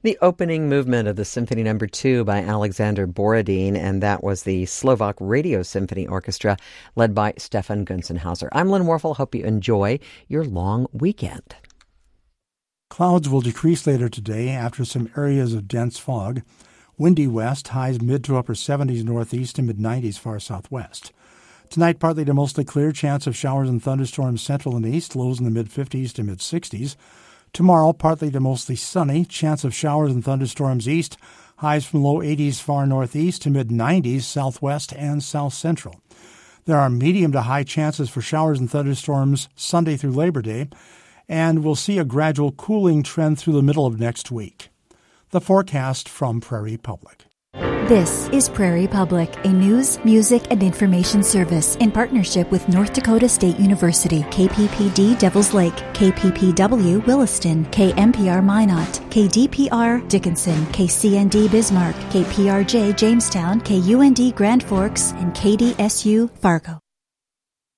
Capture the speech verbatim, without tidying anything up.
The opening movement of the Symphony Number Two by Alexander Borodin, and that was the Slovak Radio Symphony Orchestra, led by Stefan Gunzenhauser. I'm Lynn Warfel. Hope you enjoy your long weekend. Clouds will decrease later today after some areas of dense fog. Windy west, highs mid to upper seventies northeast and mid nineties far southwest. Tonight, partly to mostly clear, chance of showers and thunderstorms central and east, lows in the mid fifties to mid sixties. Tomorrow, partly to mostly sunny, chance of showers and thunderstorms east, highs from low eighties far northeast to mid nineties southwest and south central. There are medium to high chances for showers and thunderstorms Sunday through Labor Day, and we'll see a gradual cooling trend through the middle of next week. The forecast from Prairie Public. This is Prairie Public, a news, music, and information service in partnership with North Dakota State University, K P P D Devils Lake, K P P W Williston, K M P R Minot, K D P R Dickinson, K C N D Bismarck, K P R J Jamestown, K U N D Grand Forks, and K D S U Fargo.